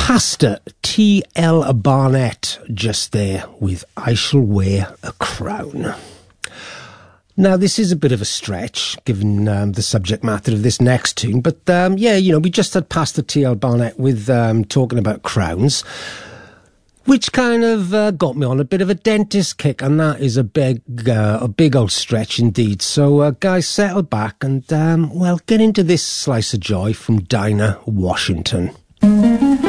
Pastor T.L. Barnett just there with I Shall Wear a Crown. Now, this is a bit of a stretch, given the subject matter of this next tune, but yeah, you know, we just had Pastor T.L. Barnett with talking about crowns, which kind of got me on a bit of a dentist kick, and that is a big old stretch indeed. So, guys, settle back and, well, get into this slice of joy from Dinah Washington.